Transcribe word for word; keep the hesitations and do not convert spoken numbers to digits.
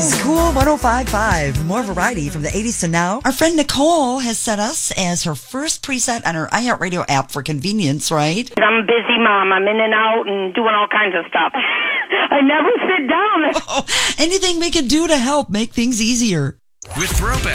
eighties, Cool one oh five point five. More variety from the eighties to now. Our friend Nicole has set us as her first preset on her iHeartRadio app for convenience, right? I'm a busy mom. I'm in and out and doing all kinds of stuff. I never sit down. Oh, anything we can do to help make things easier. With Throwback.